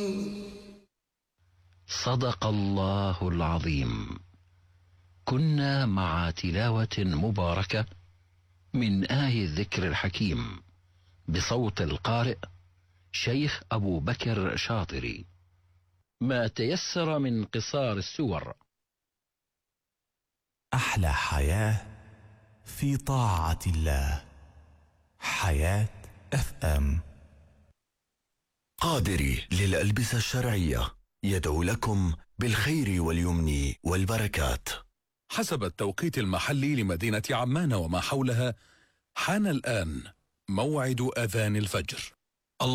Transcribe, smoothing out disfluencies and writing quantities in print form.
صدق الله العظيم. كنا مع تلاوة مباركة من آي الذكر الحكيم بصوت القارئ شيخ أبو بكر شاطري. ما تيسر من قصار السور. أحلى حياة في طاعة الله. حياة FM. قادري للألبسة الشرعية يدعو لكم بالخير واليمن والبركات. حسب التوقيت المحلي لمدينة عمان وما حولها، حان الآن موعد أذان الفجر.